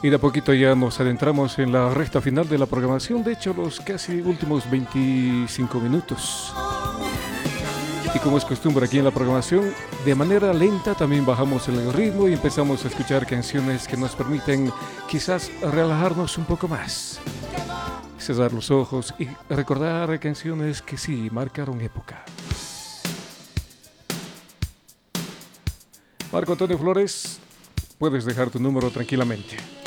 Y de a poquito ya nos adentramos en la recta final de la programación, de hecho los casi últimos 25 minutos. Y como es costumbre aquí en la programación, de manera lenta también bajamos el ritmo y empezamos a escuchar canciones que nos permiten quizás relajarnos un poco más. Cerrar los ojos y recordar canciones que sí marcaron época. Marco Antonio Flores, puedes dejar tu número tranquilamente.